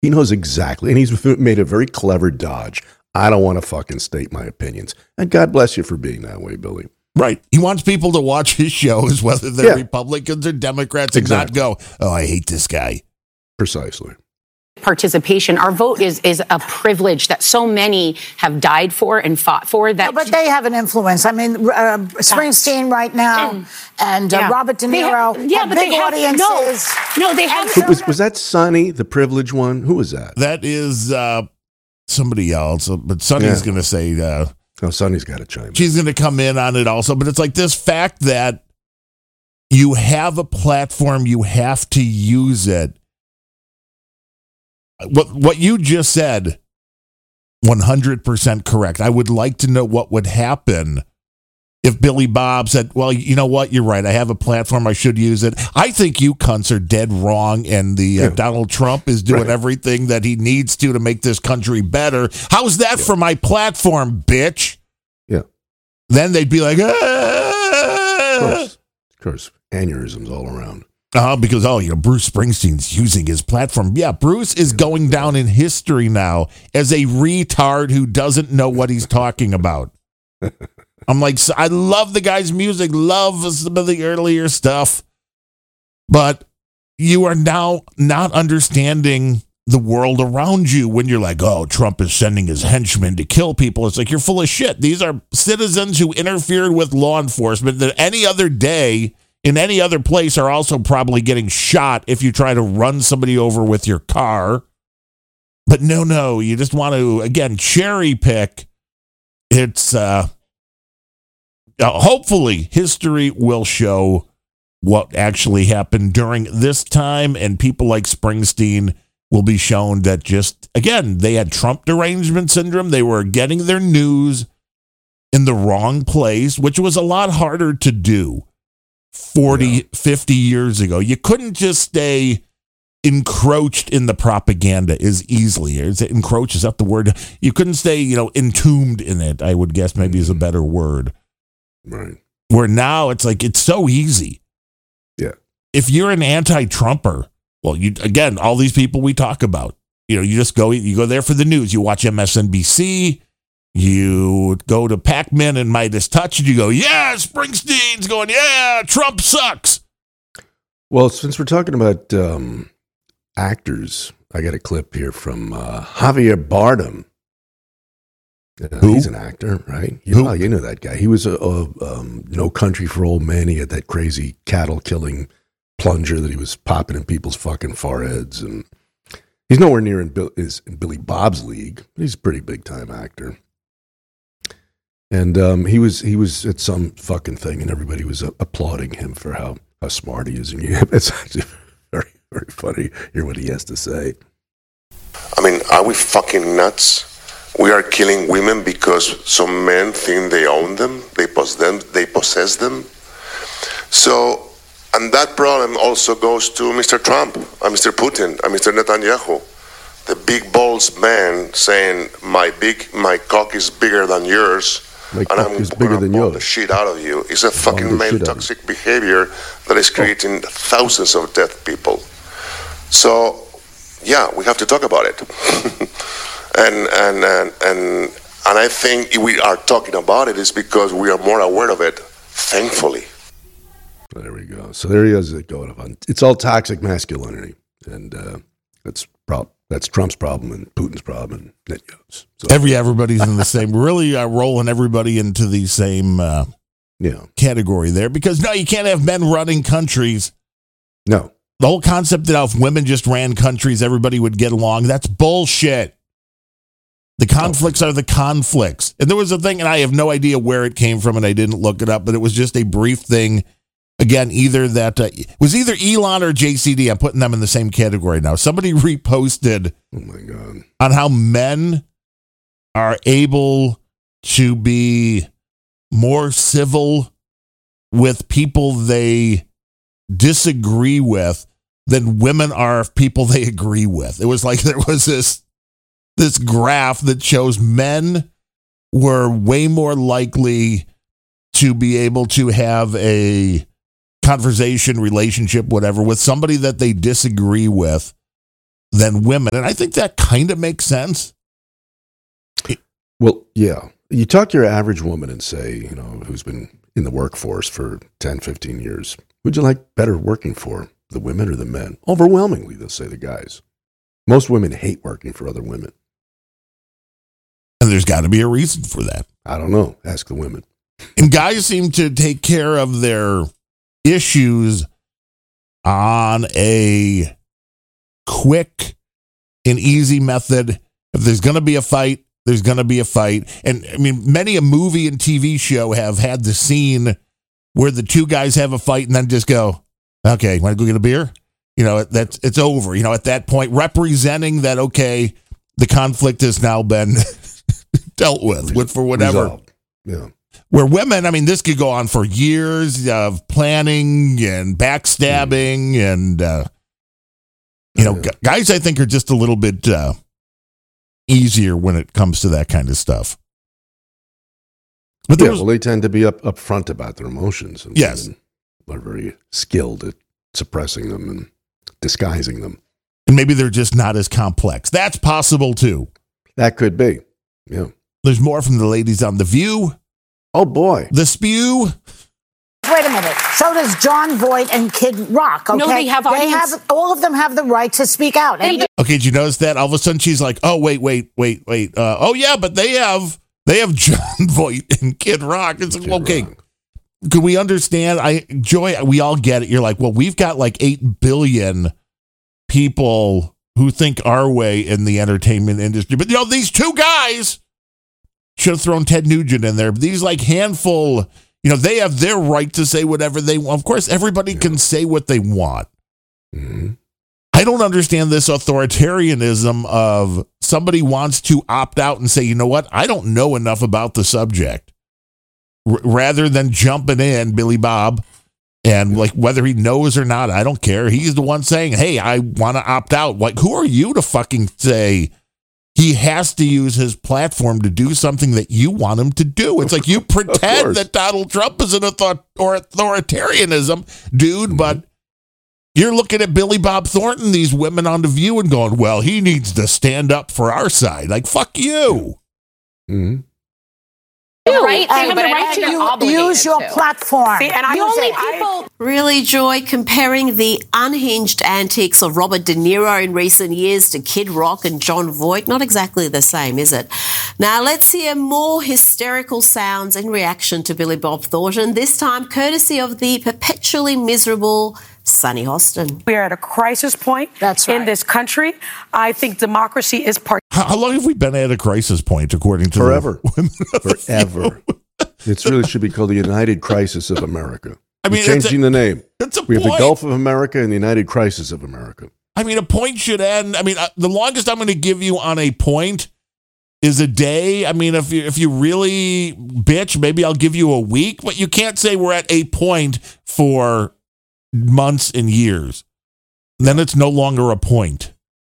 He knows exactly, and he's made a very clever dodge. I don't want to fucking state my opinions. And God bless you for being that way, Billy. Right. He wants people to watch his shows, whether they're Republicans or Democrats, and not go, oh, I hate this guy. Precisely. Participation. Our vote is a privilege that so many have died for and fought for. That, but they have an influence. I mean, Springsteen right now and Robert De Niro have big audiences. No, they have. Was that Sonny, the privileged one? Who was that? That is somebody else. But Sonny's going to say... Sonny's got to chime in. She's going to come in on it also. But it's like this fact that you have a platform, you have to use it. What you just said, 100% correct. I would like to know what would happen if Billy Bob said, well, you know what? You're right. I have a platform. I should use it. I think you cunts are dead wrong, and Donald Trump is doing everything that he needs to make this country better. How's that for my platform, bitch? Yeah. Then they'd be like, Of course. Aneurysms all around. Because, Bruce Springsteen's using his platform. Yeah, Bruce is going down in history now as a retard who doesn't know what he's talking about. I'm like, I love the guy's music, love some of the earlier stuff, but you are now not understanding the world around you when you're like, oh, Trump is sending his henchmen to kill people. It's like, you're full of shit. These are citizens who interfered with law enforcement that any other day in any other place are also probably getting shot if you try to run somebody over with your car. But no, you just want to, again, cherry pick. It's, hopefully history will show what actually happened during this time, and people like Springsteen will be shown that just, again, they had Trump derangement syndrome. They were getting their news in the wrong place, which was a lot harder to do 50 years ago. You couldn't just stay encroached in the propaganda as easily. Is it encroach? Is that the word? You couldn't stay, entombed in it, I would guess maybe is a better word. Right. Where now it's like, it's so easy. Yeah. If you're an anti-Trumper, well, again, all these people we talk about, you just go there for the news. You watch MSNBC, you go to Pac-Man and Midas Touch, and you go, yeah, Springsteen's going, yeah, Trump sucks. Well, since we're talking about actors, I got a clip here from Javier Bardem. He's an actor, right? You know that guy. He was a No Country for Old Men. He had that crazy cattle-killing plunger that he was popping in people's fucking foreheads. And he's nowhere near in Billy Bob's league. He's a pretty big-time actor. And he was at some fucking thing, and everybody was applauding him for how smart he is. And it's actually very, very funny to hear what he has to say. I mean, are we fucking nuts? We are killing women because some men think they own them, they possess them. So, and that problem also goes to Mr. Trump, and Mr. Putin, and Mr. Netanyahu. The big balls man saying, my cock is bigger than yours, and I'm going to blow the shit out of you. It's a fucking male toxic behavior that is creating thousands of dead people. So, yeah, we have to talk about it. And I think we are talking about it is because we are more aware of it, thankfully. There we go. So there he is going on. It's all toxic masculinity, and that's Trump's problem and Putin's problem and Netanyahu's. So everybody's in the same. Really rolling everybody into the same category there, because no, you can't have men running countries. No, the whole concept that if women just ran countries, everybody would get along. That's bullshit. The conflicts are the conflicts. And there was a thing, and I have no idea where it came from, and I didn't look it up, but it was just a brief thing. Again, either that was either Elon or JCD. I'm putting them in the same category now. Somebody reposted on how men are able to be more civil with people they disagree with than women are of people they agree with. It was like there was this graph that shows men were way more likely to be able to have a conversation, relationship, whatever, with somebody that they disagree with than women. And I think that kind of makes sense. Well, yeah. You talk to your average woman and say, who's been in the workforce for 10, 15 years, who'd you like better working for, the women or the men? Overwhelmingly, they'll say the guys. Most women hate working for other women. And there's got to be a reason for that. I don't know. Ask the women. And guys seem to take care of their issues on a quick and easy method. If there's going to be a fight, there's going to be a fight. And I mean, many a movie and TV show have had the scene where the two guys have a fight and then just go, okay, want to go get a beer? It's over. At that point, representing that, okay, the conflict has now been dealt with for whatever. Resolved. Yeah. Where women, I mean, this could go on for years of planning and backstabbing and, guys, I think, are just a little bit easier when it comes to that kind of stuff. But they tend to be upfront about their emotions. And yes. They're very skilled at suppressing them and disguising them. And maybe they're just not as complex. That's possible, too. That could be, yeah. There's more from the ladies on The View. Oh, boy. The Spew. Wait a minute. So does Jon Voight and Kid Rock, okay? No, they have audience. All of them have the right to speak out. Okay, did you notice that? All of a sudden she's like, oh, wait. Oh, yeah, but they have Jon Voight and Kid Rock. It's like, okay, can we understand? Joy, we all get it. You're like, well, we've got like 8 billion people who think our way in the entertainment industry. But, these two guys should have thrown Ted Nugent in there. But these like handful, they have their right to say whatever they want. Of course, everybody can say what they want. Mm-hmm. I don't understand this authoritarianism of somebody wants to opt out and say, you know what? I don't know enough about the subject. Rather than jumping in, Billy Bob, and like whether he knows or not, I don't care. He's the one saying, hey, I want to opt out. Like, who are you to fucking say he has to use his platform to do something that you want him to do? It's like you pretend that Donald Trump is an authoritarianism, dude, but you're looking at Billy Bob Thornton, these women on The View, and going, well, he needs to stand up for our side. Like, fuck you. Mm-hmm. Right? They have the right to use your platform. See, and the only people... Really, Joy, comparing the unhinged antics of Robert De Niro in recent years to Kid Rock and Jon Voight, not exactly the same, is it? Now, let's hear more hysterical sounds in reaction to Billy Bob Thornton, this time courtesy of the perpetually miserable Sunny Hostin. We are at a crisis point in this country. I think democracy is part. How long have we been at a crisis point, according to forever? Forever. It really should be called the United Crisis of America. I mean, changing the name. We have the Gulf of America and the United Crisis of America. I mean, a point should end. I mean, the longest I'm going to give you on a point is a day. I mean, if you really bitch, maybe I'll give you a week. But you can't say we're at a point for months and years. Then it's no longer a point.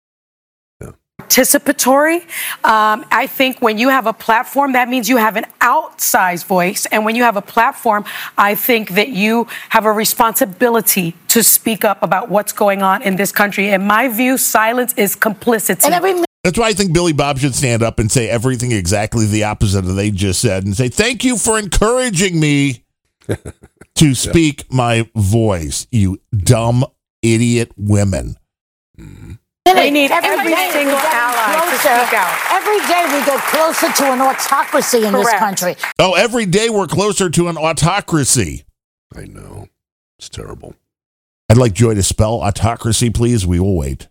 Participatory. I think when you have a platform, that means you have an outsized voice. And when you have a platform, I think that you have a responsibility to speak up about what's going on in this country. In my view, silence is complicity. That's why I think Billy Bob should stand up and say everything exactly the opposite of they just said and say, thank you for encouraging me to speak my voice, you dumb idiot women. Mm-hmm. We need every single ally to speak out. Every day we get closer to an autocracy in this country. Oh, every day we're closer to an autocracy. I know. It's terrible. I'd like Joy to spell autocracy, please. We will wait.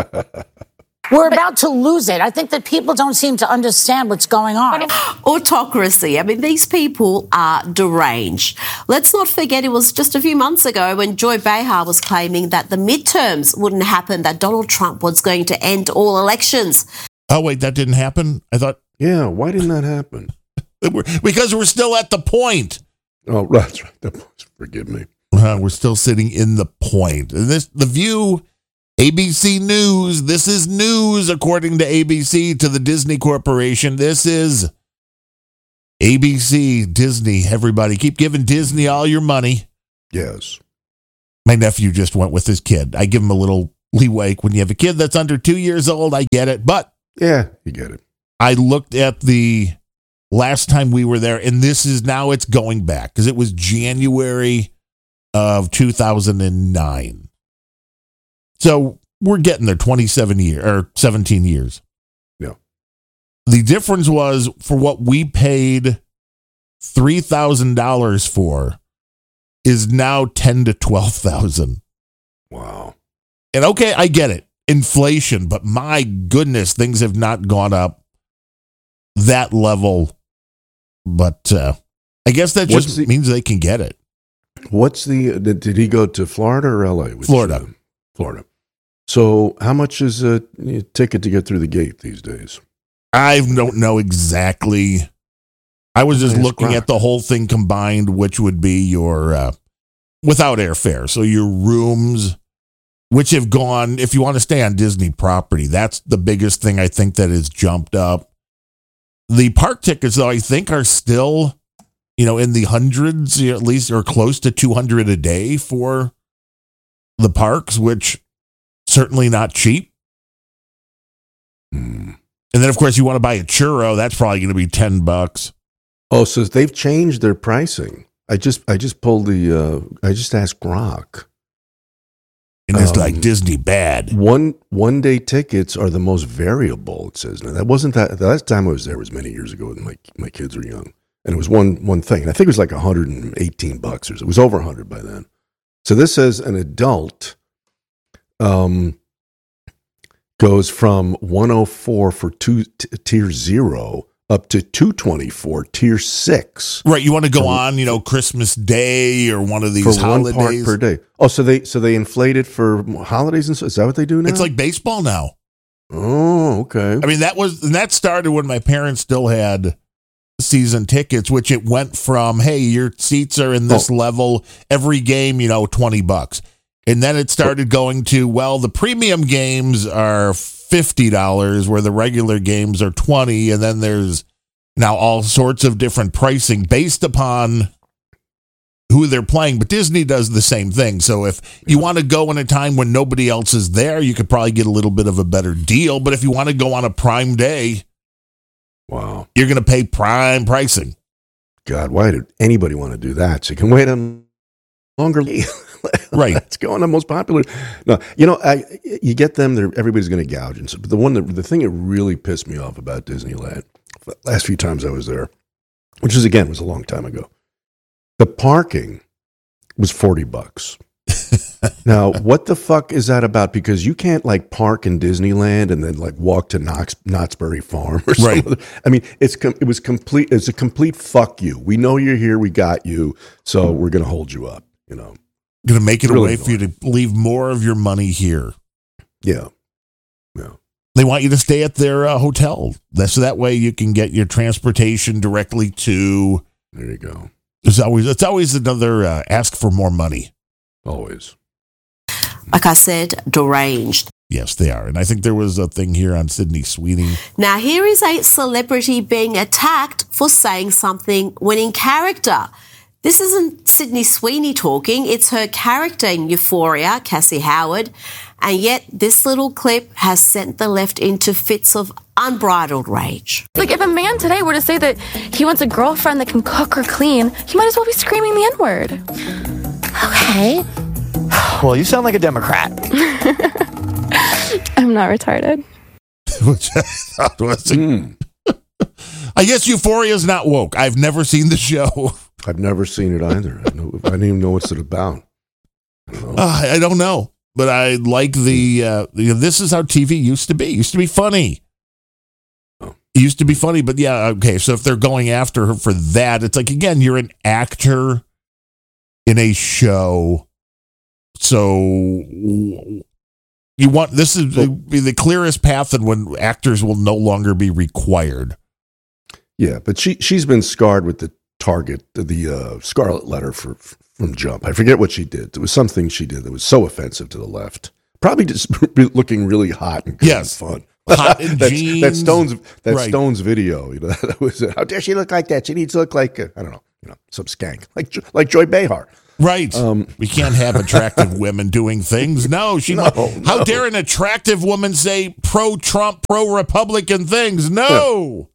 We're about to lose it. I think that people don't seem to understand what's going on. Autocracy. I mean, these people are deranged. Let's not forget it was just a few months ago when Joy Behar was claiming that the midterms wouldn't happen, that Donald Trump was going to end all elections. Oh, wait, that didn't happen? I thought... Yeah, why didn't that happen? Because we're still at the point. Oh, that's right. Forgive me. We're still sitting in the point. And The View... ABC News, this is news according to ABC, to the Disney Corporation. This is ABC, Disney, everybody. Keep giving Disney all your money. Yes. My nephew just went with his kid. I give him a little leeway when you have a kid that's under 2 years old. I get it. But yeah, you get it. I looked at the last time we were there, and it's going back because it was January of 2009. So we're getting there 17 years. Yeah. The difference was for what we paid $3,000 for is now $10,000 to $12,000. Wow. And okay, I get it. Inflation, but my goodness, things have not gone up that level. But I guess that just means they can get it. Did he go to Florida or LA? Florida. Florida. So how much is a ticket to get through the gate these days? I don't know exactly. I was just looking at the whole thing combined, which would be your without airfare. So your rooms, which have gone, if you want to stay on Disney property, that's the biggest thing I think that has jumped up. The park tickets, though, I think are still, in the hundreds, at least, or close to $200 a day for the parks, which certainly not cheap. And then, of course, you want to buy a churro, that's probably going to be $10. Oh, so they've changed their pricing. I just pulled I just asked Grok. And it's like Disney bad. One day tickets are the most variable, it says. Now, that wasn't that. The last time I was there was many years ago when my kids were young. And it was one thing. And I think it was like $118 or so. It was over 100 by then. So this says an adult goes from 104 for tier 0 up to 224 tier 6. Right, you want to go on, Christmas Day or one of these for holidays. 1 park per day. Oh, so they inflated for holidays and so. Is that what they do now? It's like baseball now. Oh, okay. I mean, that started when my parents still had season tickets, which it went from, hey, your seats are in this level, every game, $20. And then it started going to, well, the premium games are $50 where the regular games are $20, and then there's now all sorts of different pricing based upon who they're playing. But Disney does the same thing. So if you want to go in a time when nobody else is there, you could probably get a little bit of a better deal. But if you want to go on a prime day, wow, you're going to pay prime pricing. God, why did anybody want to do that? So you can wait on longer. Right. It's going on most popular. No, you get them, everybody's going to gouge. And so, but the thing that really pissed me off about Disneyland, the last few times I was there, which was a long time ago, the parking was $40. Now, what the fuck is that about? Because you can't park in Disneyland and then walk to Knott's Berry Farm or something. Right. I mean, it's a complete fuck you. We know you're here. We got you. So we're going to hold you up, Going to make it really a way for you to leave more of your money here. Yeah. They want you to stay at their hotel. So that way you can get your transportation directly to. There you go. It's always another ask for more money. Always. Like I said, deranged. Yes, they are. And I think there was a thing here on Sydney Sweeney. Now, here is a celebrity being attacked for saying something when in character. This isn't Sydney Sweeney talking. It's her character in Euphoria, Cassie Howard. And yet this little clip has sent the left into fits of unbridled rage. If a man today were to say that he wants a girlfriend that can cook or clean, he might as well be screaming the N-word. Okay. Well, you sound like a Democrat. I'm not retarded. Which I thought was I guess Euphoria's not woke. I've never seen the show. I've never seen it either. I didn't even know what's it about. I don't know. But I like this is how TV used to be. It used to be funny. It used to be funny, but yeah, okay. So if they're going after her for that, it's again, you're an actor in a show. So this is be the clearest path and when actors will no longer be required. Yeah, but she's been scarred with the Target, the Scarlet Letter from Jump. I forget what she did. There was something she did that was so offensive to the left. Probably just looking really hot and good and fun. Hot in jeans. That Stones video. That was how dare she look like that? She needs to look like I don't know. some skank like Joy Behar. Right. We can't have attractive women doing things. No, How dare an attractive woman say pro-Trump, pro-Republican things? No.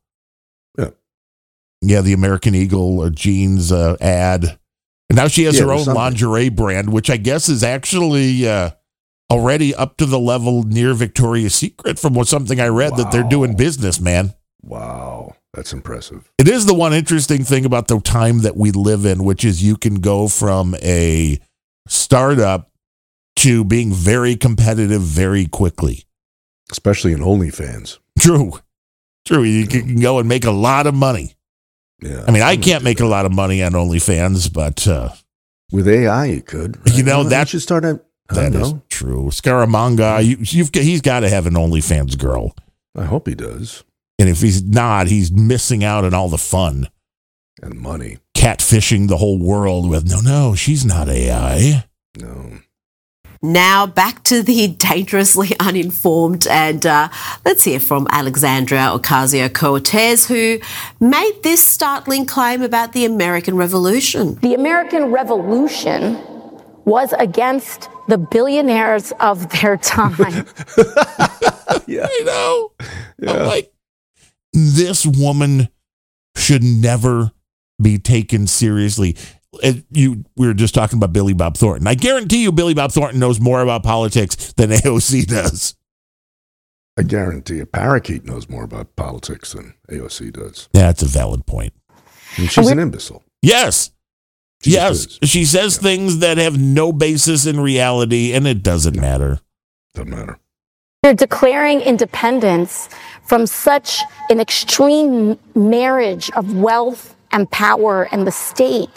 Yeah, the American Eagle jeans ad. And now she has her own lingerie brand, which I guess is actually already up to the level near Victoria's Secret from something I read that they're doing business, man. Wow. That's impressive. It is the one interesting thing about the time that we live in, which is you can go from a startup to being very competitive very quickly. Especially in OnlyFans. True. You can go and make a lot of money. Yeah. I mean, I can't make a lot of money on OnlyFans, but... with AI, you could. Right? That should start at... That is true. Scaramanga, he's got to have an OnlyFans girl. I hope he does. And if he's not, he's missing out on all the fun. And money. Catfishing the whole world with, no, she's not AI. No. Now back to the dangerously uninformed, and let's hear from Alexandria Ocasio-Cortez, who made this startling claim about the American Revolution. The American Revolution was against the billionaires of their time. Yeah. You know? Yeah. I'm like, this woman should never be taken seriously. We were just talking about Billy Bob Thornton. I guarantee you Billy Bob Thornton knows more about politics than AOC does. I guarantee you Parakeet knows more about politics than AOC does. Yeah, that's a valid point. I mean, she's an imbecile. Yes. She says things that have no basis in reality, and it doesn't matter. Doesn't matter. They're declaring independence from such an extreme marriage of wealth and power and the state.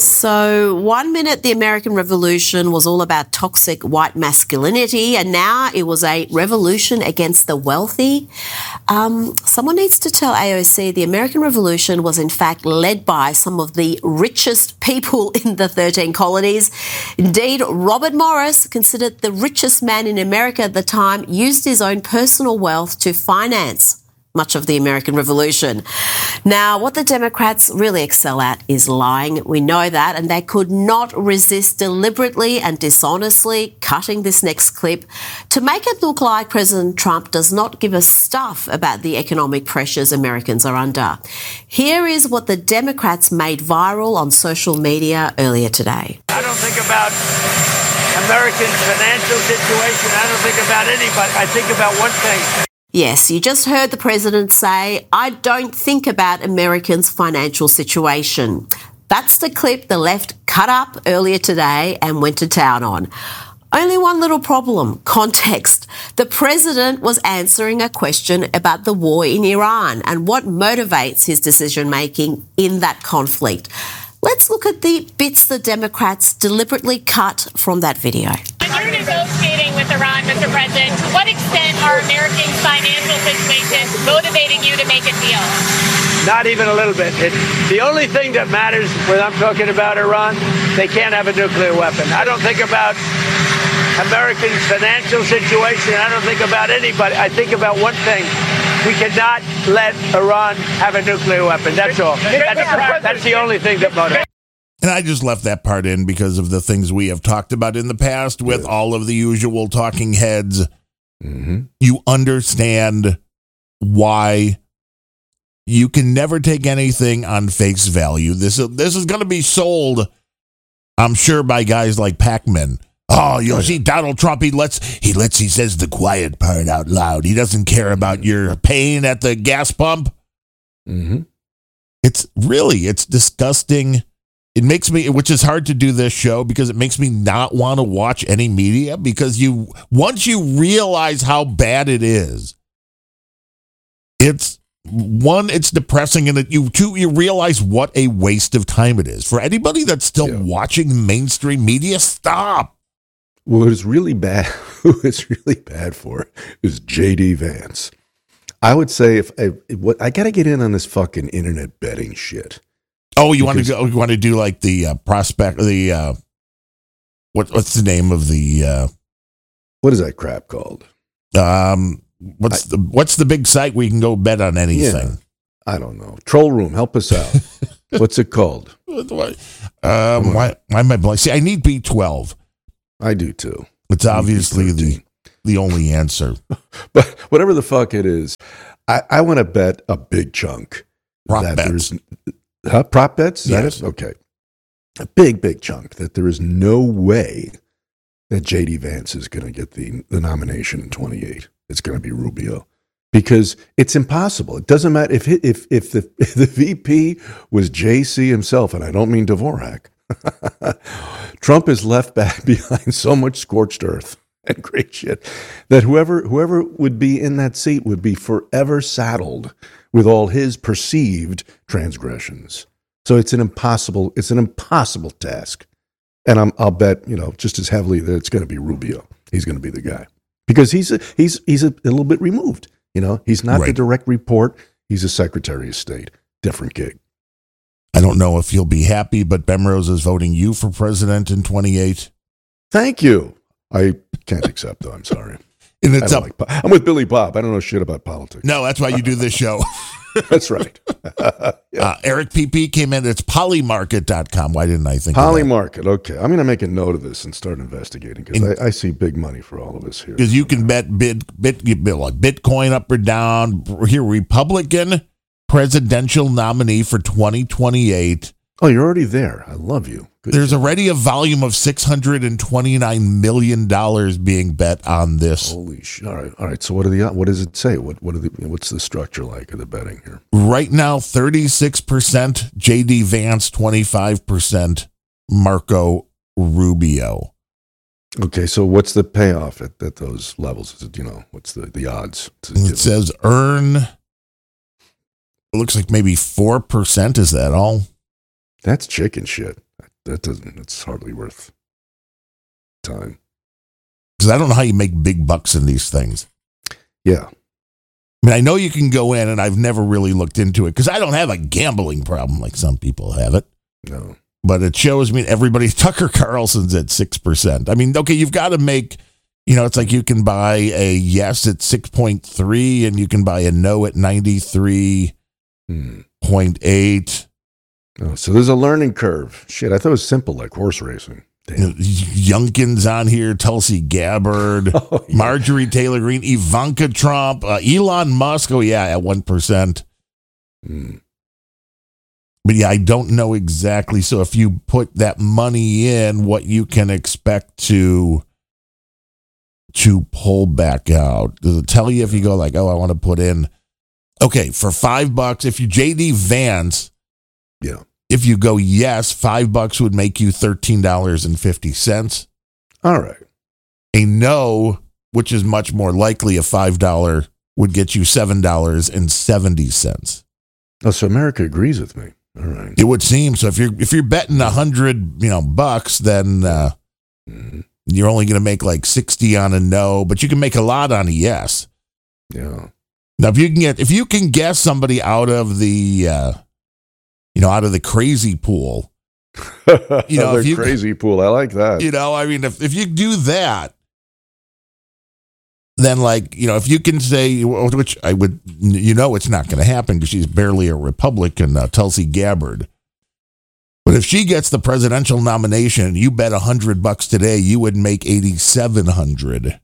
So 1 minute, the American Revolution was all about toxic white masculinity, and now it was a revolution against the wealthy. Someone needs to tell AOC the American Revolution was in fact led by some of the richest people in the 13 colonies. Indeed, Robert Morris, considered the richest man in America at the time, used his own personal wealth to finance much of the American Revolution. Now, what the Democrats really excel at is lying. We know that, and they could not resist deliberately and dishonestly cutting this next clip to make it look like President Trump does not give a stuff about the economic pressures Americans are under. Here is what the Democrats made viral on social media earlier today. I don't think about American financial situation. I don't think about anybody. I think about one thing. Yes, you just heard the president say, I don't think about Americans' financial situation. That's the clip the left cut up earlier today and went to town on. Only one little problem, context. The president was answering a question about the war in Iran and what motivates his decision-making in that conflict. Let's look at the bits the Democrats deliberately cut from that video. When you're negotiating with Iran, Mr. President, to what extent are Americans' financial situations motivating you to make a deal? Not even a little bit. The only thing that matters when I'm talking about Iran, they can't have a nuclear weapon. I don't think about Americans' financial situation. I don't think about anybody. I think about one thing. We cannot let Iran have a nuclear weapon. That's all. That's the only thing that motivates. And I just left that part in because of the things we have talked about in the past with all of the usual talking heads. Mm-hmm. You understand why you can never take anything on face value. This is going to be sold, I'm sure, by guys like Pac-Man. Oh, you'll see Donald Trump, he says the quiet part out loud. He doesn't care about your pain at the gas pump. Mm-hmm. It's disgusting. It makes me, which is hard to do this show because it makes me not want to watch any media because once you realize how bad it is, it's depressing, and you realize what a waste of time it is. For anybody that's still watching mainstream media, stop. Well, it's really bad. Who it's really bad for is J.D. Vance. I would say I got to get in on this fucking internet betting shit. Oh, you want to do like the prospect, the what's the name of the what is that crap called? What's the big site where you can go bet on anything? Yeah, I don't know. Troll Room, help us out. What's it called? Why am I blank? See, I need B12. I do too. It's obviously the only answer. But whatever the fuck it is, I want to bet a big chunk. Prop bets. Prop bets? Is yes. That it? Okay. A big chunk that there is no way that J.D. Vance is going to get the nomination in 28. It's going to be Rubio. Because it's impossible. It doesn't matter if the VP was JC himself, and I don't mean Dvorak. Trump is left back behind so much scorched earth and great shit that whoever would be in that seat would be forever saddled with all his perceived transgressions. So it's an impossible task. And I'll bet, just as heavily that it's going to be Rubio. He's going to be the guy because he's a little bit removed. He's not the direct report. He's a Secretary of State. Different gig. I don't know if you'll be happy, but Bemrose is voting you for president in 28. Thank you. I can't accept, though. I'm sorry. And it's I'm with Billy Bob. I don't know shit about politics. No, that's why you do this show. That's right. Eric PP came in. It's polymarket.com. Why didn't I think Polymarket. Okay. I'm going to make a note of this and start investigating because I see big money for all of us here. Because you can bet Bitcoin up or down. Here, Republican presidential nominee for 2028. Oh, you're already there. I love you. Good There's already a volume of $629 million being bet on this. Holy shit! All right. So what does it say? What's the structure like of the betting here? Right now, 36% J.D. Vance, 25% Marco Rubio. Okay, so what's the payoff at those levels? Is it what's the odds? It says earn. It looks like maybe 4%. Is that all? That's chicken shit. It's hardly worth time. Because I don't know how you make big bucks in these things. Yeah. I mean, I know you can go in, and I've never really looked into it because I don't have a gambling problem like some people have it. No. But it shows me Tucker Carlson's at 6%. I mean, okay, you've got to make, it's like you can buy a yes at 6.3 and you can buy a no at 93.8. Oh, so there's a learning curve. Shit, I thought it was simple, like horse racing. Damn. Youngkin's on here, Tulsi Gabbard, Marjorie Taylor Greene, Ivanka Trump, Elon Musk. Oh, yeah, at 1%. But yeah, I don't know exactly. So if you put that money in, what you can expect to pull back out. Does it tell you if you go like, I want to put in, okay, for $5, if you JD Vance, yeah. If you go yes, $5 would make you $13.50. All right. A no, which is much more likely, a $5 would get you $7.70. Oh, so America agrees with me. All right. It would seem so. If you're betting $100, bucks, then you're only going to make like 60 on a no, but you can make a lot on a yes. Yeah. Now, if you can guess somebody out of the out of the crazy pool. The crazy pool. I like that. If you do that, then if you can say, which I would, it's not going to happen because she's barely a Republican, Tulsi Gabbard. But if she gets the presidential nomination, you bet $100 today, you would make $8,700.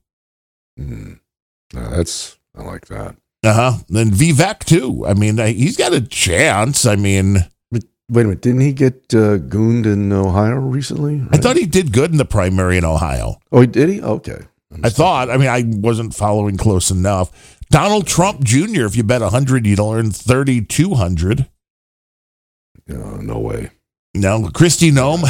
I like that. Then Vivek too. I mean, he's got a chance. I mean, wait a minute. Didn't he get gooned in Ohio recently? Right? I thought he did good in the primary in Ohio. Oh, did he? Okay. I thought. I mean, I wasn't following close enough. Donald Trump Jr., if you bet 100, you'd earn 3,200. No way. No, Kristi Noem.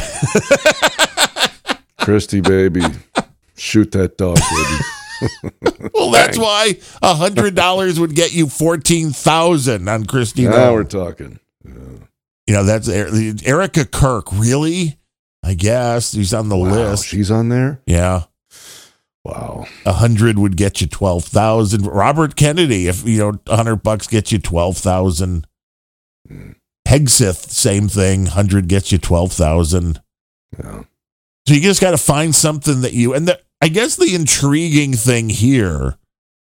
Kristi, baby. Shoot that dog, baby. Well, that's why $100 would get you $14,000 on Kristi Noem. Now we're talking. That's Erica Kirk. Really? I guess he's on the list. She's on there? Yeah. Wow. 100 would get you 12,000. Robert Kennedy, if $100 gets you 12,000. Hegseth, same thing. 100 gets you 12,000. Yeah. So you just got to find something that I guess the intriguing thing here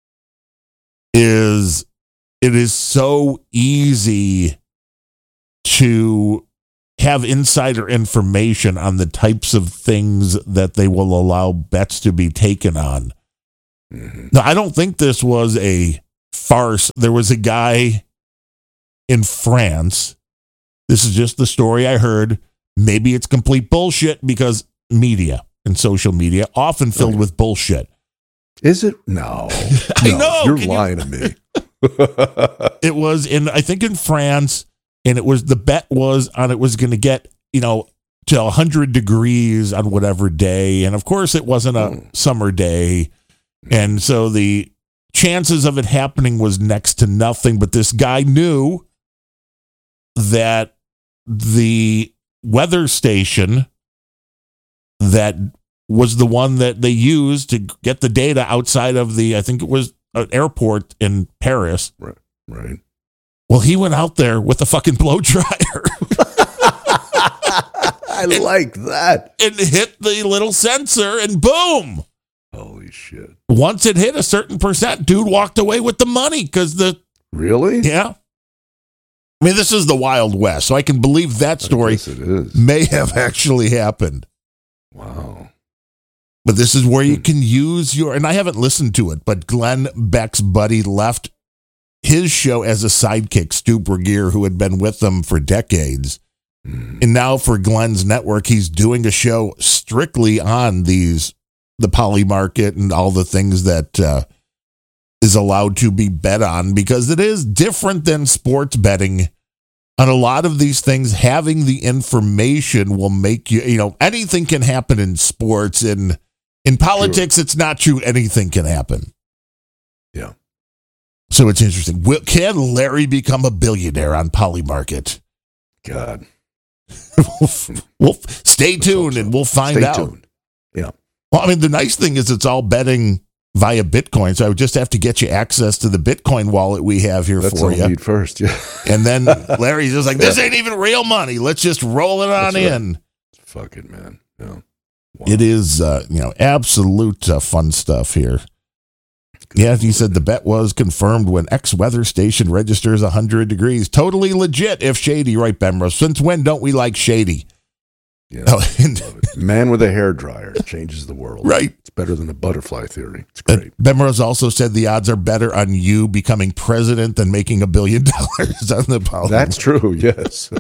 is it is so easy to have insider information on the types of things that they will allow bets to be taken on. Mm-hmm. Now, I don't think this was a farce. There was a guy in France. This is just the story I heard. Maybe it's complete bullshit because media and social media often filled with bullshit. Is it? No. I know. You're lying to me. It was I think in France, and the bet was on it was going to get, to 100 degrees on whatever day. And of course it wasn't a summer day. And so the chances of it happening was next to nothing. But this guy knew that the weather station that was the one that they used to get the data outside of I think it was an airport in Paris. Right. Well, he went out there with a fucking blow dryer. I like that. And hit the little sensor and boom. Holy shit. Once it hit a certain percent, dude walked away with the money because Really? Yeah. I mean, this is the Wild West, so I can believe that story may have actually happened. Wow. But this is where you can use and I haven't listened to it, but Glenn Beck's buddy left his show as a sidekick, Stu Burgier, who had been with them for decades. And now for Glenn's network, he's doing a show strictly on the poly market and all the things that is allowed to be bet on, because it is different than sports betting. On a lot of these things, having the information will make you, anything can happen in sports. And in politics, It's not true. Anything can happen. Yeah. So it's interesting. Can Larry become a billionaire on Polymarket? God. We'll stay tuned and we'll find out. Tuned. Yeah. Well, I mean, the nice thing is it's all betting via Bitcoin. So I would just have to get you access to the Bitcoin wallet we have here That's for all you. I need first. Yeah. And then Larry's just like, this ain't even real money. Let's just roll it on in. Fuck it, man. Yeah. Wow. It is, absolute fun stuff here. Yeah, he said the bet was confirmed when X weather station registers 100 degrees. Totally legit if shady, right, Bemrose? Since when don't we like shady? Yeah, man with a hairdryer changes the world. Right. It's better than the butterfly theory. It's great. Bemrose also said the odds are better on you becoming president than making $1 billion on the politics. That's true, yes.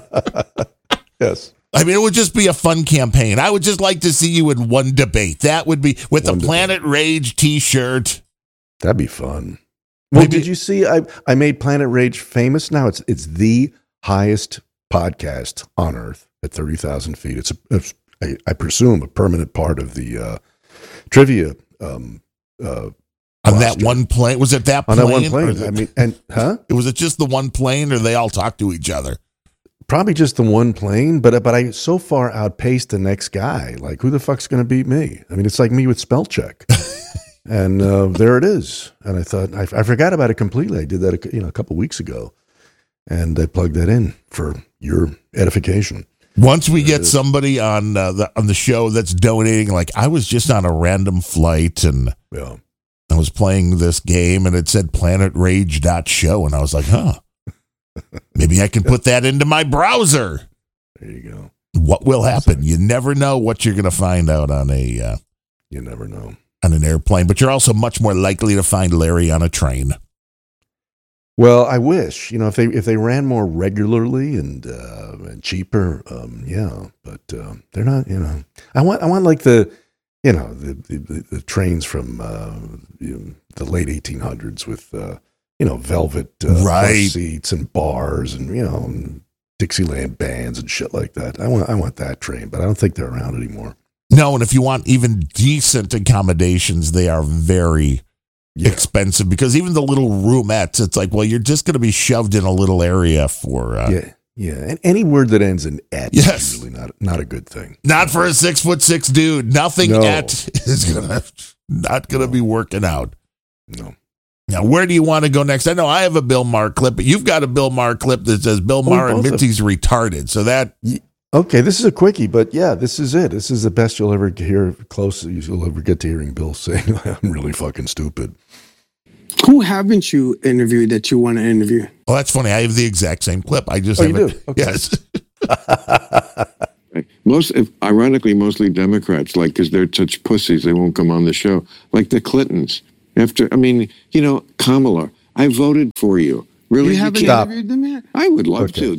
Yes. I mean, it would just be a fun campaign. I would just like to see you in one debate. That would be with the Planet Rage t-shirt. That'd be fun. Well, did you see I made Planet Rage famous now? It's the highest podcast on Earth at 30,000 feet. It's I presume a permanent part of the trivia on that one plane. Was it that plane? On that one plane. Was it just the one plane, or they all talk to each other? Probably just the one plane, but I so far outpaced the next guy. Like, who the fuck's going to beat me? I mean, it's like me with spell check. And there it is. And I thought, I forgot about it completely. I did that a couple weeks ago. And I plugged that in for your edification. Once we get somebody on the show that's donating, like I was just on a random flight and I was playing this game and it said planetrage.show. And I was like, maybe I can put that into my browser. There you go. What will happen? You never know what you're going to find out on a... you never know. On an airplane, but you're also much more likely to find Larry on a train. Well, I wish, if they ran more regularly and cheaper, but they're not, I want like the trains from the late 1800s with velvet seats and bars and Dixieland bands and shit like that. I want that train, but I don't think they're around anymore. No, and if you want even decent accommodations, they are very expensive, because even the little roomettes, it's like, well, you're just going to be shoved in a little area for... And any word that ends in "et" is really not a good thing. Not for a 6'6" dude. Nothing "et" is not going to be working out. No. Now, where do you want to go next? I know I have a Bill Maher clip, but you've got a Bill Maher clip that says Bill Maher admits retarded. So that... Okay, this is a quickie, but this is it. This is the best you'll ever hear, you'll ever get to hearing Bill saying, I'm really fucking stupid. Who haven't you interviewed that you want to interview? Oh, that's funny. I have the exact same clip. I just haven't. You do? Okay. Yes. Ironically, mostly Democrats, like, because they're such pussies, they won't come on the show. Like the Clintons. Kamala, I voted for you. Really? You haven't interviewed them yet? I would love to.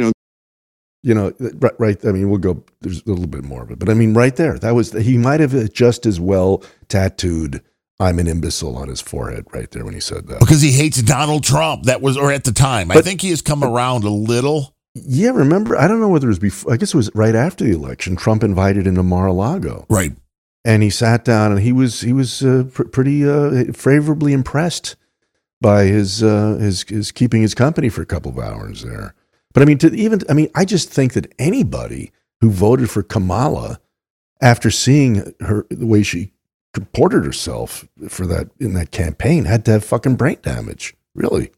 Right. I mean, we'll go. There's a little bit more of it, but I mean, right there, he might have just as well tattooed "I'm an imbecile" on his forehead right there when he said that, because he hates Donald Trump. Or at the time, I think he has come around a little. Yeah, remember? I don't know whether it was before. I guess it was right after the election. Trump invited him to Mar-a-Lago, right? And he sat down, and he was pretty favorably impressed by his keeping his company for a couple of hours there. But I mean, I just think that anybody who voted for Kamala after seeing her the way she comported herself in that campaign had to have fucking brain damage, really.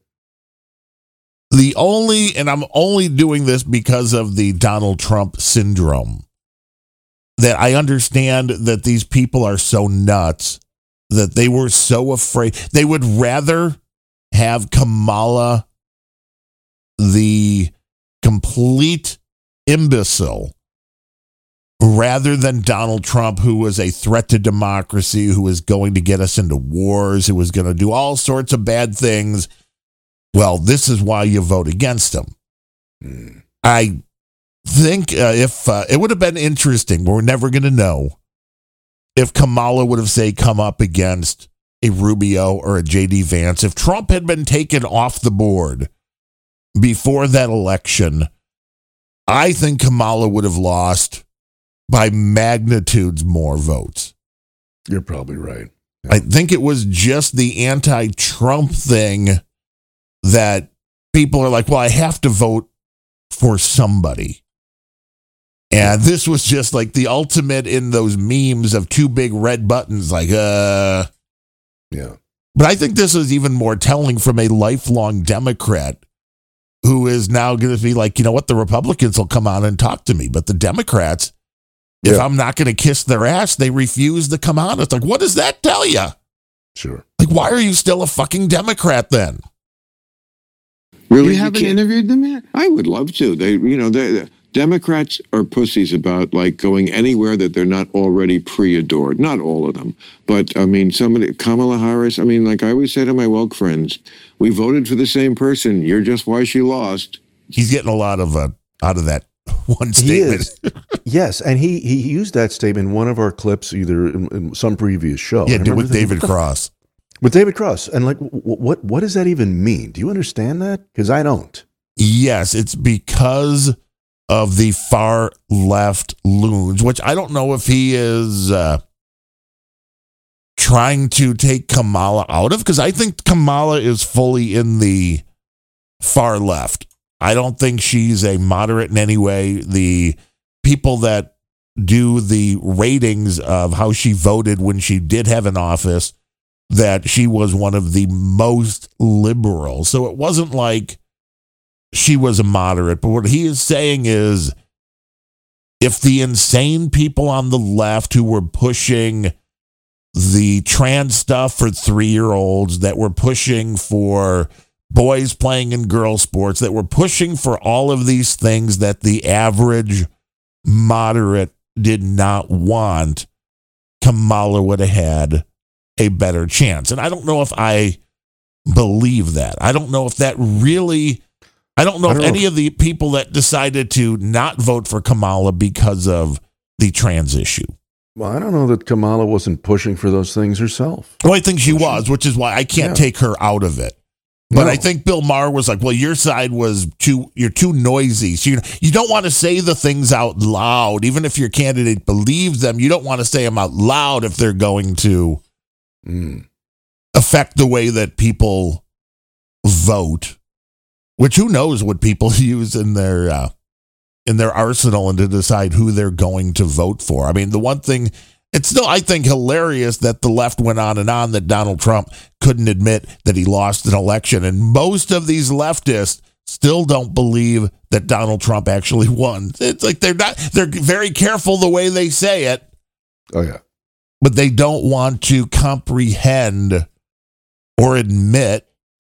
And I'm only doing this because of the Donald Trump syndrome, that I understand that these people are so nuts that they were so afraid. They would rather have Kamala, the complete imbecile, rather than Donald Trump, who was a threat to democracy, who was going to get us into wars, who was going to do all sorts of bad things. Well, this is why you vote against him. I think if it would have been interesting, we're never going to know, if Kamala would have, come up against a Rubio or a J.D. Vance. If Trump had been taken off the board before that election, I think Kamala would have lost by magnitudes more votes. You're probably right. Yeah. I think it was just the anti-Trump thing that people are like, well, I have to vote for somebody. And this was just like the ultimate in those memes of two big red buttons, like, Yeah. But I think this is even more telling from a lifelong Democrat who is now going to be like, you know what, the Republicans will come on and talk to me. But the Democrats, if I'm not going to kiss their ass, they refuse to come on. It's like, what does that tell you? Sure. Like, why are you still a fucking Democrat then? Really? You haven't interviewed them yet? I would love to. They Democrats are pussies about like going anywhere that they're not already pre-adored. Not all of them, but I mean, Kamala Harris. I mean, like I always say to my woke friends, we voted for the same person. You're just why she lost. He's getting a lot of out of that one statement. Yes, and he used that statement in one of our clips, either in some previous show. Yeah, with David Cross. With David Cross, and like, what does that even mean? Do you understand that? Because I don't. Yes, it's because of the far left loons, which I don't know if he is trying to take Kamala out of, because I think Kamala is fully in the far left. I don't think she's a moderate in any way. The people that do the ratings of how she voted when she did have an office, that she was one of the most liberal. So it wasn't like she was a moderate. But what he is saying is, if the insane people on the left who were pushing the trans stuff for 3-year-olds, that were pushing for boys playing in girl sports, that were pushing for all of these things that the average moderate did not want, Kamala would have had a better chance. And I don't know if I believe that. I don't know if that really... I don't know if any of the people that decided to not vote for Kamala because of the trans issue. Well, I don't know that Kamala wasn't pushing for those things herself. Well, I think she was, which is why I can't take her out of it. But I think Bill Maher was like, well, your side was you're too noisy. So you don't want to say the things out loud. Even if your candidate believes them, you don't want to say them out loud if they're going to affect the way that people vote. Which, who knows what people use in their arsenal and to decide who they're going to vote for. I mean, the one thing, it's still, I think, hilarious that the left went on and on that Donald Trump couldn't admit that he lost an election. And most of these leftists still don't believe that Donald Trump actually won. It's like they're very careful the way they say it. Oh, yeah. But they don't want to comprehend or admit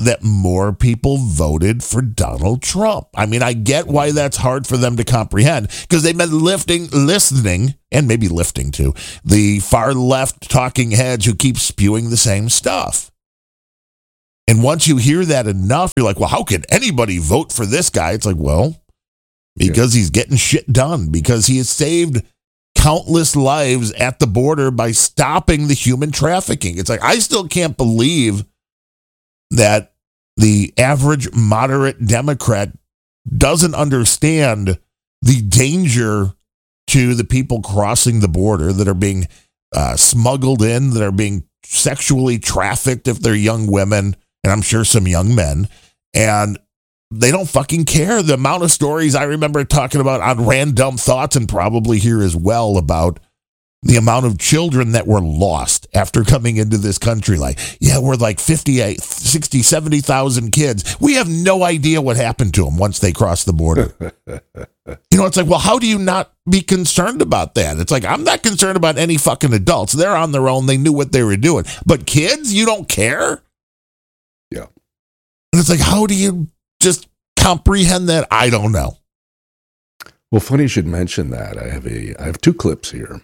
that more people voted for Donald Trump. I mean, I get why that's hard for them to comprehend, because they've been listening, and maybe lifting to, the far left talking heads who keep spewing the same stuff. And once you hear that enough, you're like, well, how could anybody vote for this guy? It's like, well, because he's getting shit done, because he has saved countless lives at the border by stopping the human trafficking. It's like, I still can't believe that the average moderate Democrat doesn't understand the danger to the people crossing the border that are being smuggled in, that are being sexually trafficked if they're young women, and I'm sure some young men, and they don't fucking care. The amount of stories I remember talking about on Random Thoughts, and probably here as well, about the amount of children that were lost after coming into this country. Like, yeah, we're like 58, 60, 70,000 kids. We have no idea what happened to them once they crossed the border. It's like, well, how do you not be concerned about that? It's like, I'm not concerned about any fucking adults. They're on their own. They knew what they were doing. But kids, you don't care? Yeah. And it's like, how do you just comprehend that? I don't know. Well, funny you should mention that. I have two clips here.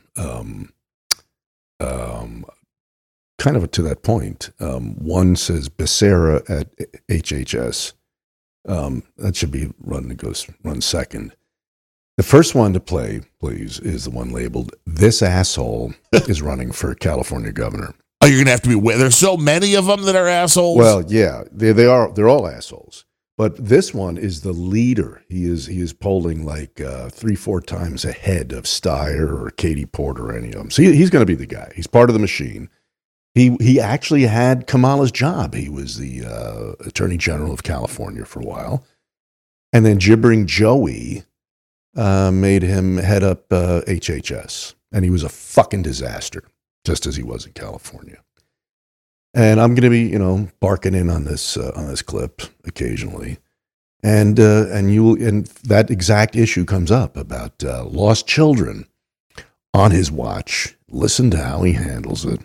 Kind of to that point. One says Becerra at HHS. That should be run second. The first one to play, please, is the one labeled "This asshole is running for California governor." Oh, you're gonna have to be. There's so many of them that are assholes. Well, yeah, they are. They're all assholes. But this one is the leader. He is polling like 3-4 times ahead of Steyer or Katie Porter or any of them. So he's going to be the guy. He's part of the machine. He actually had Kamala's job. He was the Attorney General of California for a while. And then Gibbering Joey made him head up HHS. And he was a fucking disaster, just as he was in California. And I'm going to be, barking in on this clip occasionally, and that exact issue comes up about lost children on his watch. Listen to how he handles it.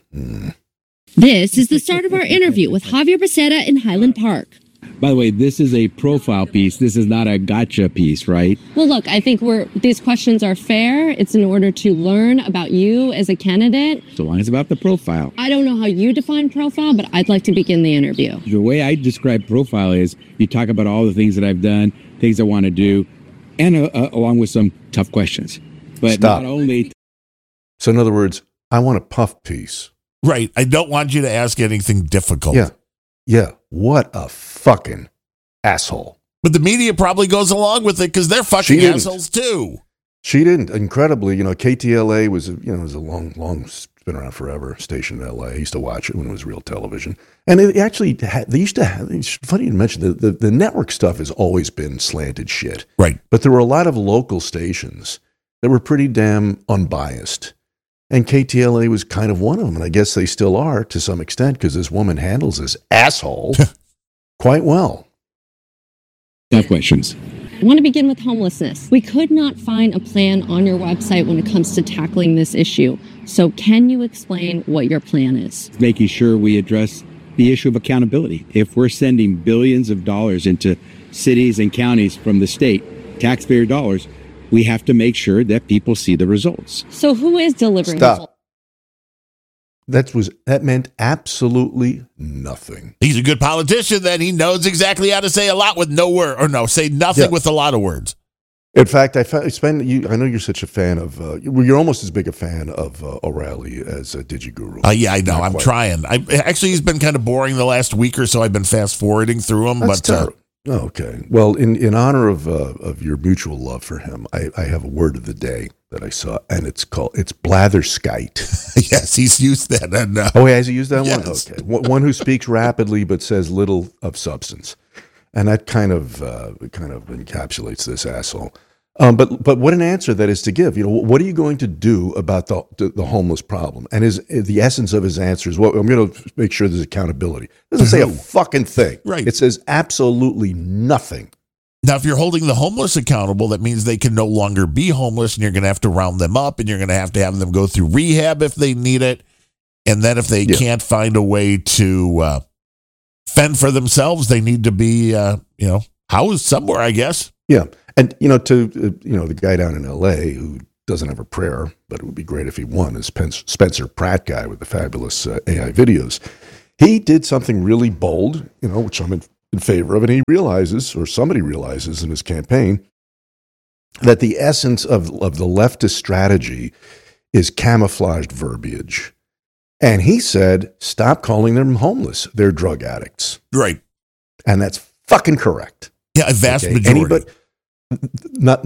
This is the start of our interview with Javier Becerra in Highland Park. By the way, this is a profile piece. This is not a gotcha piece, right? Well, look, I think these questions are fair. It's in order to learn about you as a candidate. So long as it's about the profile. I don't know how you define profile, but I'd like to begin the interview. The way I describe profile is you talk about all the things that I've done, things I want to do, and along with some tough questions. But Stop. Not only... So in other words, I want a puff piece. Right. I don't want you to ask anything difficult. Yeah. What a fucking asshole. But the media probably goes along with it because they're fucking assholes too. She didn't. Incredibly, KTLA was a long, it's been around forever, station in LA. I used to watch it when it was real television. And it actually, they used to have, it's funny to mention, the network stuff has always been slanted shit. Right. But there were a lot of local stations that were pretty damn unbiased. And KTLA was kind of one of them, and I guess they still are to some extent because this woman handles this asshole quite well. Tough questions. I want to begin with homelessness. We could not find a plan on your website when it comes to tackling this issue. So can you explain what your plan is? Making sure we address the issue of accountability. If we're sending billions of dollars into cities and counties from the state, taxpayer dollars, we have to make sure that people see the results. So who is delivering results? That meant absolutely nothing. He's a good politician then. He knows exactly how to say a lot with no word, say nothing with a lot of words. In fact, I know you're such a fan of, you're almost as big a fan of O'Reilly as DigiGuru. Yeah, I know. I'm trying. He's been kind of boring the last week or so. I've been fast forwarding through them. That's terrible. Okay. Well, in honor of your mutual love for him, I have a word of the day that I saw, and it's blatherskite. Yes, he's used that. And, has he used that one? Yes. Okay. One who speaks rapidly but says little of substance. And that kind of encapsulates this asshole. But what an answer that is to give. What are you going to do about the homeless problem? And the essence of his answer is, I'm going to make sure there's accountability. It doesn't say a fucking thing. Right. It says absolutely nothing. Now, if you're holding the homeless accountable, that means they can no longer be homeless, and you're going to have to round them up, and you're going to have them go through rehab if they need it. And then if they can't find a way to fend for themselves. They need to be, housed somewhere, I guess. Yeah. And, the guy down in L.A. who doesn't have a prayer, but it would be great if he won, is Spencer Pratt guy with the fabulous AI videos. He did something really bold, which I'm in favor of, and he realizes, or somebody realizes in his campaign, that the essence of the leftist strategy is camouflaged verbiage. And he said, stop calling them homeless. They're drug addicts. Right. And that's fucking correct. Yeah, a vast majority. Not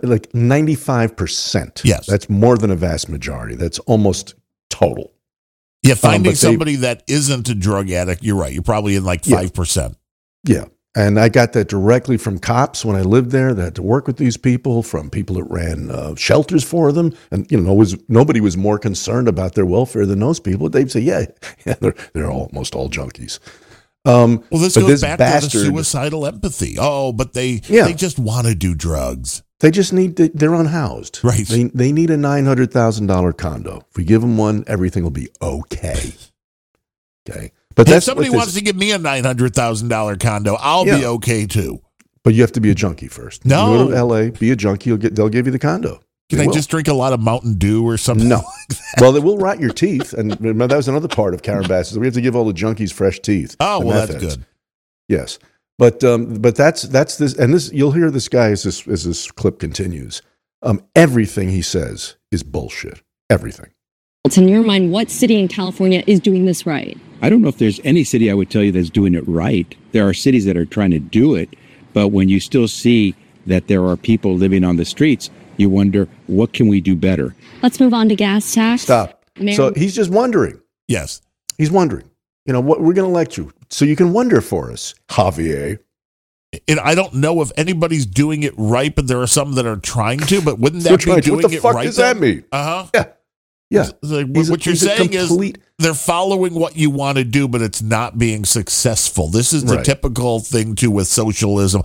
95%. Yes. That's more than a vast majority. That's almost total. Yeah, finding somebody that isn't a drug addict, you're right. You're probably in 5%. Yeah. And I got that directly from cops when I lived there that had to work with these people, from people that ran shelters for them. And, nobody was more concerned about their welfare than those people. They'd say, yeah, they're almost all junkies. This goes back to the suicidal empathy. Oh, but they just want to do drugs. They just they're unhoused. Right. They need a $900,000 condo. If we give them one, everything will be okay. Okay. But if somebody wants to give me a $900,000 condo, I'll be okay too. But you have to be a junkie first. No. You go to L.A., be a junkie, they'll give you the condo. Can I just drink a lot of Mountain Dew or something? No. Well, they will rot your teeth. And that was another part of Karen Bass. We have to give all the junkies fresh teeth. Oh, well, that's good. Yes. But that's this. And this, you'll hear this guy as this clip continues. Everything he says is bullshit. Everything. In your mind, what city in California is doing this right? I don't know if there's any city I would tell you that's doing it right. There are cities that are trying to do it, but when you still see that there are people living on the streets, you wonder, what can we do better? Let's move on to gas tax. Stop. So he's just wondering. Yes. He's wondering. What we're going to elect you so you can wonder for us, Javier. And I don't know if anybody's doing it right, but there are some that are trying to. But wouldn't that be doing it right? What the fuck does that mean? Uh-huh. Yeah. Yeah. What you're saying is they're following what you want to do, but it's not being successful. This is the typical thing, too, with socialism.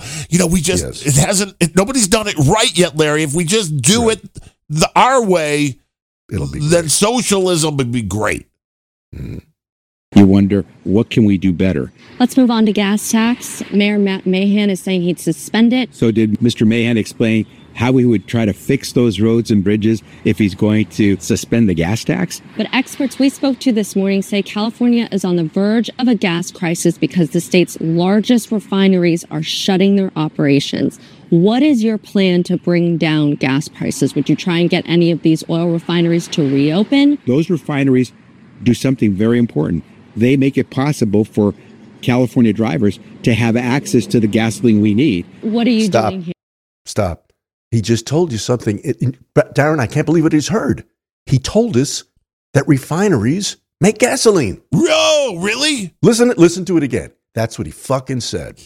Nobody's done it right yet, Larry. If we just do it our way, then socialism would be great. Mm. You wonder, what can we do better? Let's move on to gas tax. Mayor Matt Mahan is saying he'd suspend it. So did Mr. Mahan explain how he would try to fix those roads and bridges if he's going to suspend the gas tax? But experts we spoke to this morning say California is on the verge of a gas crisis because the state's largest refineries are shutting their operations. What is your plan to bring down gas prices? Would you try and get any of these oil refineries to reopen? Those refineries do something very important. They make it possible for California drivers to have access to the gasoline we need. What are you doing here? Stop. He just told you something. Darren, I can't believe what he's heard. He told us that refineries make gasoline. Oh, really? Listen to it again. That's what he fucking said.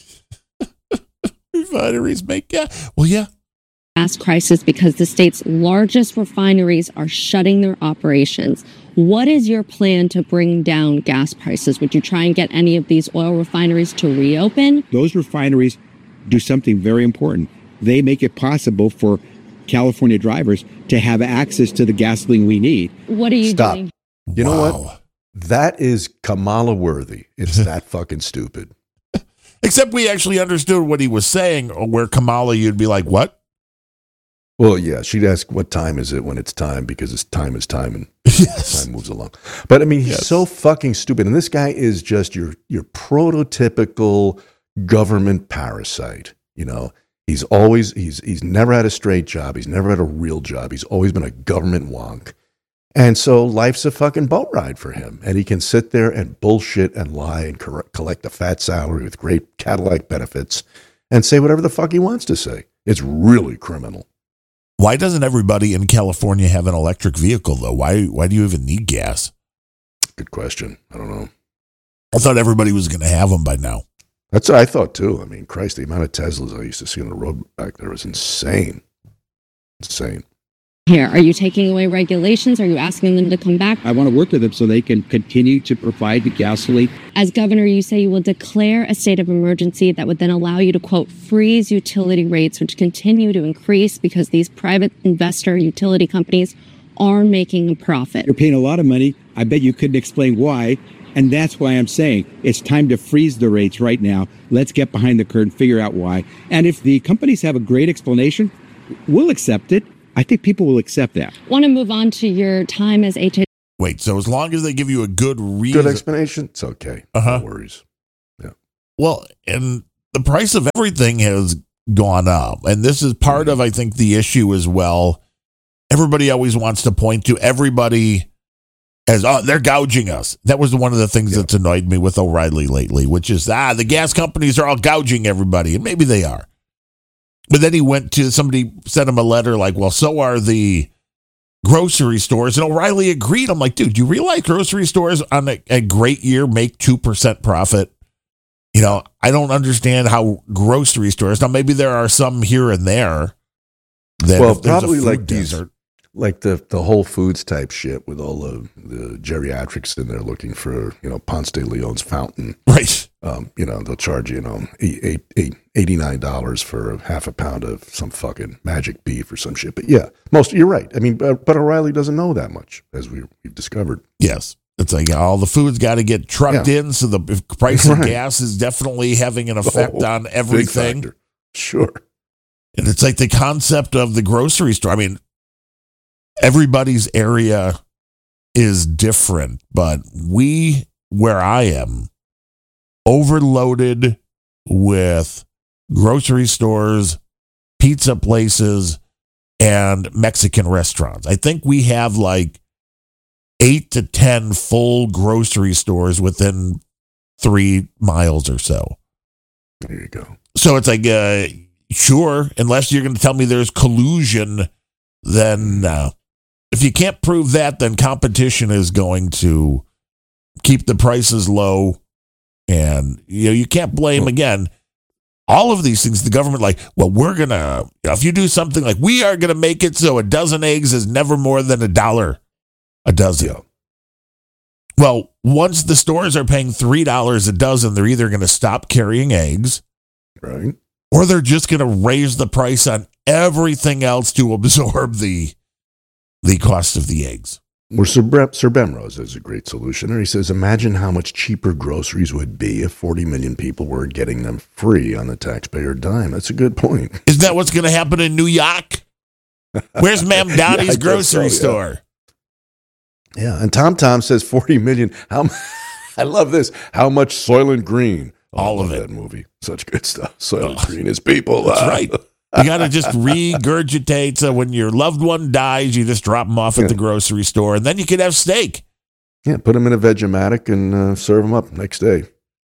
Refineries make gas? Well, yeah. Gas crisis because the state's largest refineries are shutting their operations. What is your plan to bring down gas prices? Would you try and get any of these oil refineries to reopen? Those refineries do something very important. They make it possible for California drivers to have access to the gasoline we need. What are you doing? You know what? That is Kamala worthy. It's that fucking stupid. Except we actually understood what he was saying, where Kamala, you'd be like, what? Well, yeah, she'd ask, what time is it when it's time? Because it's time is time and time moves along. But I mean, he's so fucking stupid. And this guy is just your prototypical government parasite. He's never had a straight job. He's never had a real job. He's always been a government wonk. And so life's a fucking boat ride for him. And he can sit there and bullshit and lie and collect a fat salary with great Cadillac benefits and say whatever the fuck he wants to say. It's really criminal. Why doesn't everybody in California have an electric vehicle, though? Why do you even need gas? Good question. I don't know. I thought everybody was going to have them by now. That's what I thought, too. I mean, Christ, the amount of Teslas I used to see on the road back there was insane. Insane. Here, are you taking away regulations? Are you asking them to come back? I want to work with them so they can continue to provide the gasoline. As governor, you say you will declare a state of emergency that would then allow you to, quote, freeze utility rates, which continue to increase because these private investor utility companies are making a profit. You're paying a lot of money. I bet you couldn't explain why And that's why I'm saying it's time to freeze the rates right now. Let's get behind the curtain, figure out why. And if the companies have a great explanation, we'll accept it. I think people will accept that. Want to move on to your time as HHS? Wait, so as long as they give you a good reason. Good explanation, it's okay. No worries. Yeah. Well, and the price of everything has gone up. And this is part of, I think, the issue as well. Everybody always wants to point to everybody as, oh, they're gouging us. That was one of the things that's annoyed me with O'Reilly lately, which is, the gas companies are all gouging everybody. And maybe they are. But then he went to, somebody sent him a letter like, well, so are the grocery stores. And O'Reilly agreed. I'm like, dude, you realize grocery stores on a great year make 2% profit? You know, I don't understand how grocery stores, now maybe there are some here and there. Well, probably like desert. Like the Whole Foods type shit with all the geriatrics in there looking for, Ponce de Leon's fountain. Right. They'll charge you, $89 for half a pound of some fucking magic beef or some shit. But yeah, you're right. I mean, but O'Reilly doesn't know that much, as we've discovered. Yes. It's like all the food's got to get trucked in. So the price of gas is definitely having an effect on everything. Sure. And it's like the concept of the grocery store. I mean, everybody's area is different, but where I am, overloaded with grocery stores, pizza places, and Mexican restaurants. I think we have like 8 to 10 full grocery stores within 3 miles or so. There you go. So it's like, sure, unless you're going to tell me there's collusion, then if you can't prove that, then competition is going to keep the prices low. And, you can't blame, again, all of these things, the government, like, well, we're going to, if you do something like, we are going to make it so a dozen eggs is never more than $1 a dozen. Yeah. Well, once the stores are paying $3 a dozen, they're either going to stop carrying eggs, right, or they're just going to raise the price on everything else to absorb the cost of the eggs. Well, Sir Bemrose is a great solution. He says, imagine how much cheaper groceries would be if 40 million people were getting them free on the taxpayer dime. That's a good point. Isn't that what's going to happen in New York? Where's Ma'am Donnie's grocery store? Yeah, and Tom says 40 million. I love this. How much Soylent Green? All of it. That movie. Such good stuff. Soylent Green is people. That's right. You got to just regurgitate. So when your loved one dies, you just drop them off at the grocery store, and then you can have steak. Yeah, put them in a Vegemadic and serve them up next day.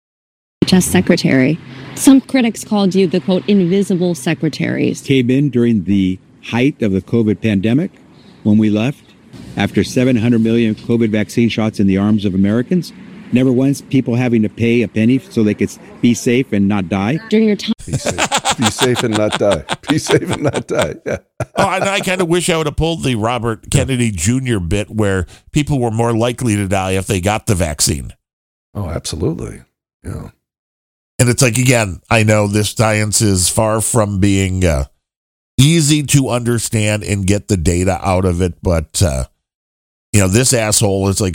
Just secretary. Some critics called you the, quote, invisible secretaries. Came in during the height of the COVID pandemic when we left, after 700 million COVID vaccine shots in the arms of Americans. Never once people having to pay a penny so they could be safe and not die. During your time. Be safe and not die. Be safe and not die. Yeah. And I kind of wish I would have pulled the Robert Kennedy Jr. bit where people were more likely to die if they got the vaccine. Oh, absolutely. Yeah. And it's like, again, I know this science is far from being easy to understand and get the data out of it. But, this asshole is like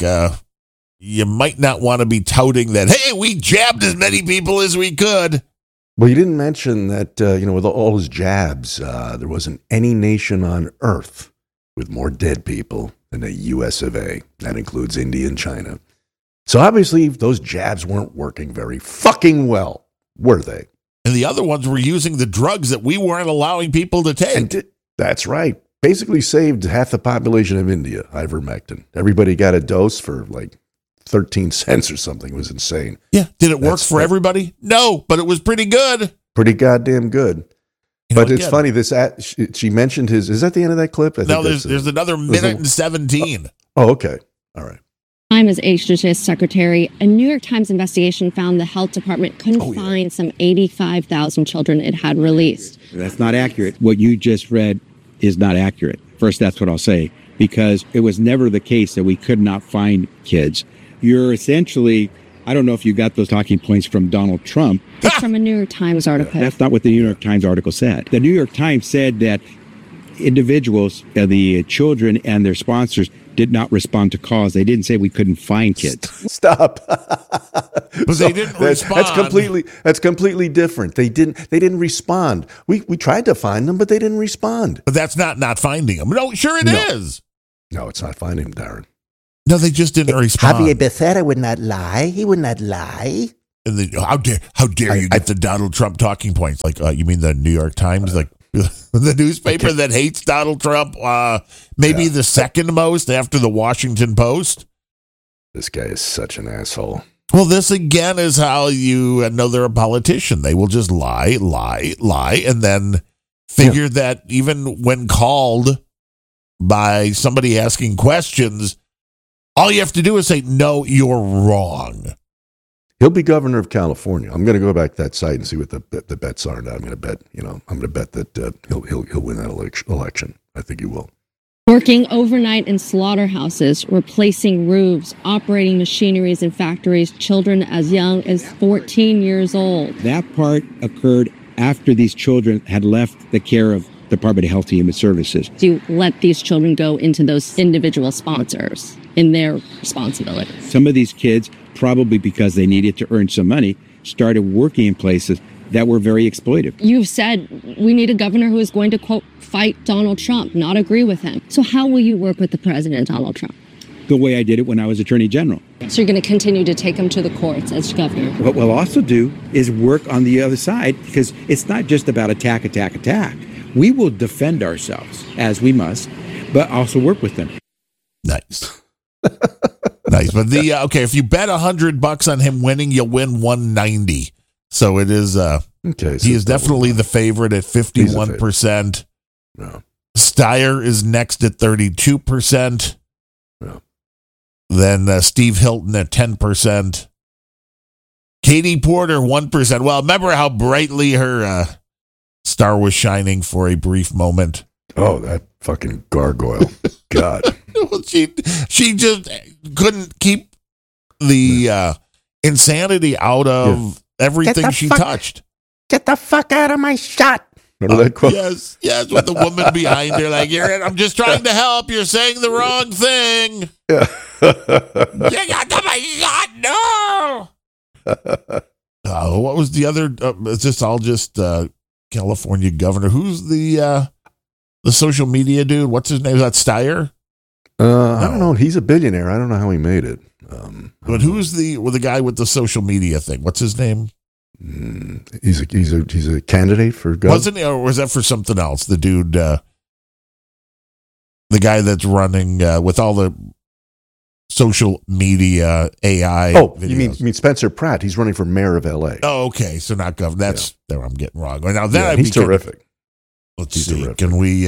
you might not want to be touting that, hey, we jabbed as many people as we could. Well, you didn't mention that, with all his jabs, there wasn't any nation on earth with more dead people than the US of A. That includes India and China. So obviously those jabs weren't working very fucking well, were they? And the other ones were using the drugs that we weren't allowing people to take. That's right. Basically saved half the population of India, ivermectin. Everybody got a dose for like 13 cents or something. It was insane. Yeah. Did it work for everybody? No, but it was pretty good. Pretty goddamn good. But it's funny, she mentioned his, is that the end of that clip? No, there's another minute and 17. Oh, okay. All right. I'm as HHS secretary. A New York Times investigation found the health department couldn't find some 85,000 children it had released. That's not accurate. What you just read is not accurate. First, that's what I'll say, because it was never the case that we could not find kids. You're essentially, I don't know if you got those talking points from Donald Trump. It's from a New York Times article. That's not what the New York Times article said. The New York Times said that individuals, the children and their sponsors, did not respond to calls. They didn't say we couldn't find kids. Stop. But they didn't respond. That's completely different. They didn't respond. We tried to find them, but they didn't respond. But that's not finding them. No, sure it is. No, it's not finding them, Darren. No, they just didn't respond. Javier Becerra would not lie. He would not lie. And how dare you get the Donald Trump talking points? Like, you mean the New York Times? Like the newspaper that hates Donald Trump? Maybe the second most after the Washington Post? This guy is such an asshole. Well, this again is how you know they're a politician. They will just lie, and then figure that even when called by somebody asking questions, all you have to do is say, no, you're wrong. He'll be governor of California. I'm going to go back to that site and see what the bets are. Now I'm going to bet, that he'll win that election. I think he will. Working overnight in slaughterhouses, replacing roofs, operating machineries in factories, children as young as 14 years old. That part occurred after these children had left the care of Department of Health and Human Services. To let these children go into those individual sponsors in their responsibility. Some of these kids, probably because they needed to earn some money, started working in places that were very exploitive. You've said we need a governor who is going to, quote, fight Donald Trump, not agree with him. So how will you work with the president, Donald Trump? The way I did it when I was Attorney General. So you're going to continue to take him to the courts as governor? What we'll also do is work on the other side, because it's not just about attack. We will defend ourselves, as we must, but also work with them. Nice. Nice. But if you bet $100 on him winning, you'll win 190. So it is, he is definitely the favorite at 51%. No. Steyer is next at 32%. No. Then Steve Hilton at 10%. Katie Porter, 1%. Well, remember how brightly her star was shining for a brief moment? Oh, that fucking gargoyle. God. Well, she just couldn't keep the insanity out of everything she touched. Get the fuck out of my shot. Remember that quote? Yes, with the woman behind her, like, I'm just trying to help. You're saying the wrong thing. Yeah. You got to my shot, no. What was the other? Is this all just California governor? Who's the social media dude? What's his name? Is that Steyer? I don't know. He's a billionaire. I don't know how he made it. But who's the guy with the social media thing? What's his name? He's a candidate for governor. Wasn't he, or was that for something else? The dude, the guy that's running with all the social media AI. Oh, videos. you mean Spencer Pratt? He's running for mayor of L.A. Oh, okay. So not governor. That's there. I'm getting wrong. Now that he's terrific. Let's see. Terrific. Can we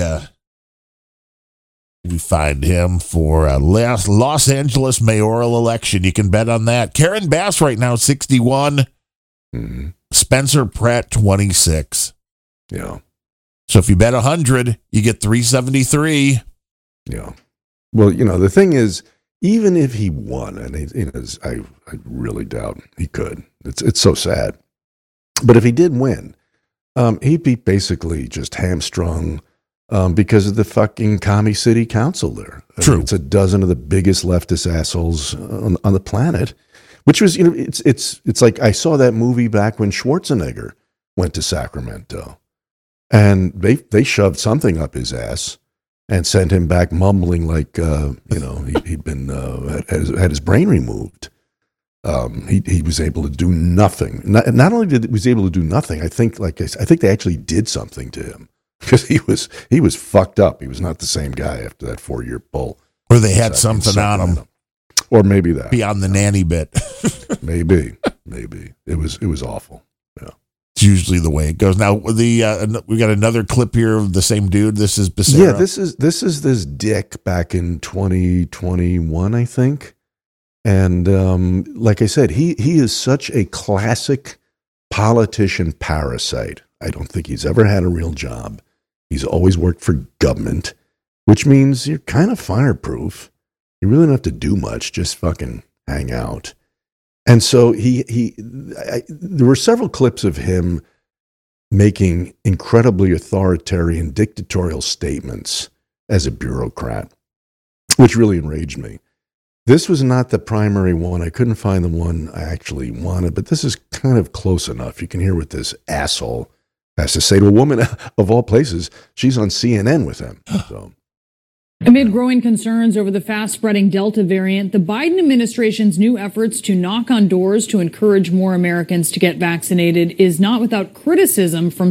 find him for Los Angeles mayoral election? You can bet on that. Karen Bass right now 61. Mm-hmm. Spencer Pratt 26. Yeah. So if you bet 100, you get 373. Yeah. Well, the thing is, even if he won, and I really doubt he could. It's so sad. But if he did win, he'd be basically just hamstrung because of the fucking commie city council there. True. It's a dozen of the biggest leftist assholes on the planet. Which was, it's like I saw that movie back when Schwarzenegger went to Sacramento, and they shoved something up his ass and sent him back mumbling like, he'd been had his brain removed. He was able to do nothing. Not only was he able to do nothing, I think they actually did something to him because he was fucked up. He was not the same guy after that 4-year pull. Or they had something on him. Or maybe that. Beyond the nanny bit. Maybe. It was awful. Yeah. It's usually the way it goes. Now, we got another clip here of the same dude. This is Becerra. Yeah, this is this dick back in 2021, I think. And like I said, he is such a classic politician parasite. I don't think he's ever had a real job. He's always worked for government, which means you're kind of fireproof. You really don't have to do much, just fucking hang out. And so there were several clips of him making incredibly authoritarian, dictatorial statements as a bureaucrat. which really enraged me. This was not the primary one. I couldn't find the one I actually wanted, but this is kind of close enough. You can hear what this asshole has to say to a woman of all places. She's on CNN with him. So. Amid growing concerns over the fast-spreading Delta variant, the Biden administration's new efforts to knock on doors to encourage more Americans to get vaccinated is not without criticism from